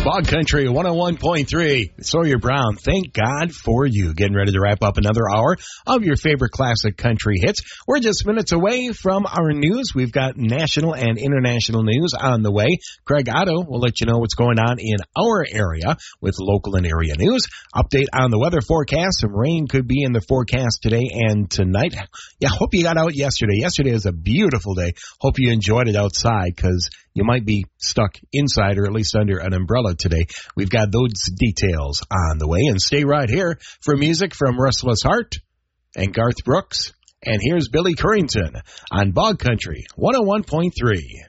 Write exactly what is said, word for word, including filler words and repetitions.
Bog Country one oh one point three. Sawyer Brown, thank God for you. Getting ready to wrap up another hour of your favorite classic country hits. We're just minutes away from our news. We've got national and international news on the way. Craig Otto will let you know what's going on in our area with local and area news. Update on the weather forecast. Some rain could be in the forecast today and tonight. Yeah, hope you got out yesterday. Yesterday was a beautiful day. Hope you enjoyed it outside because you might be stuck inside or at least under an umbrella today. We've got those details on the way. And stay right here for music from Restless Heart and Garth Brooks. And here's Billy Currington on Bog Country one oh one point three.